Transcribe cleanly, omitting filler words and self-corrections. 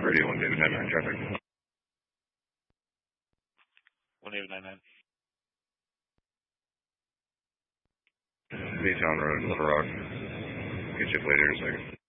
Radio 1 David 99 traffic. 1 David 99. Baytown Road, Little Rock. Get you later in a second.